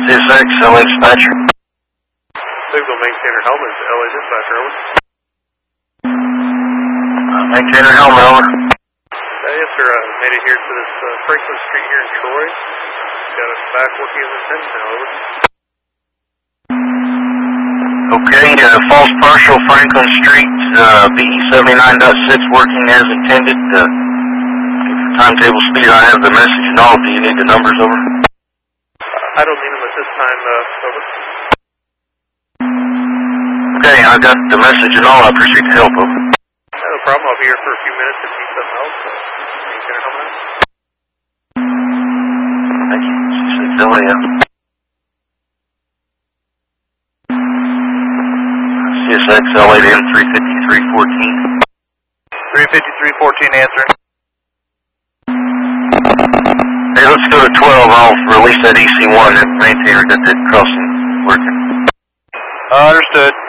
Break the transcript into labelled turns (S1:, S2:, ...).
S1: CSX, LA dispatcher.
S2: Signal maintainer Helmet, LA dispatcher, over.
S1: Maintainer Helmet, over.
S2: Yes, sir. Made it here to this Franklin Street here in Troy. Got us back working as intended now, over.
S1: Okay, false partial, Franklin Street, BE 79.6 working as intended. For timetable speed, I have the message and all. Do you need the numbers, over?
S2: I don't need them at this time, over.
S1: Okay, I got the message and all. I appreciate the help, over.
S2: No problem. I'll be here for a few minutes if you need something else. Maintainer Helmet.
S1: Thank you. CSX, LA, CSX, LA to M35314.
S2: 35314 answering.
S1: Hey, let's go to 12. I'll release that EC1 and maintainer got that crossing working.
S2: Understood.